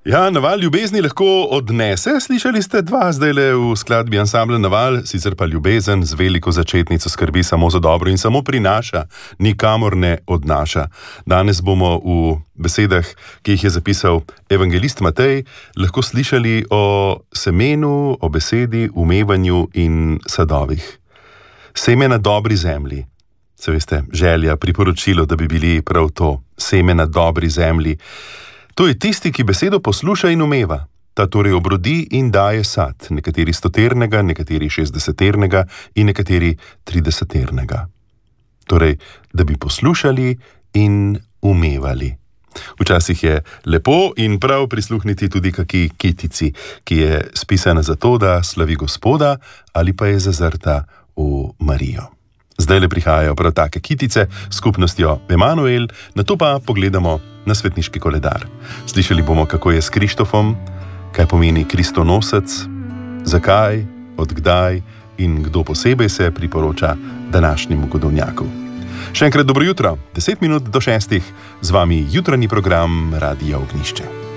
Ja, naval ljubezni lahko odnese, slišali ste dva zdajle v skladbi ansambla Naval, sicer pa ljubezen z veliko začetnico skrbi samo za dobro in samo prinaša, nikamor ne odnaša. Danes bomo v besedah, ki jih je zapisal evangelist Matej, lahko slišali o semenu, o besedi, umevanju in sadovih. Seme na dobri zemlji. Se veste, želja, priporočilo, da bi bili prav to, seme na dobri zemlji. To je tisti, ki besedo posluša in umeva. Ta torej obrodi in daje sad, nekateri 100-ternega, nekateri 60-ternega in nekateri 30-ternega. Torej, da bi poslušali in umevali. Včasih je lepo in prav prisluhniti tudi kaki kitici, ki je spisana zato, da slavi Gospoda ali pa je zazrta v Marijo. Zdaj le prihajajo prav take kitice s skupnostjo Emanuel, nato pa pogledamo na svetniški koledar. Slišali bomo, kako je s Krištofom, kaj pomeni kristonosec, zakaj, odkdaj in kdo posebej se priporoča današnjemu godovnjaku. Še enkrat dobro jutro, 10 minut do 6, z vami jutranji program Radia Ognjišče.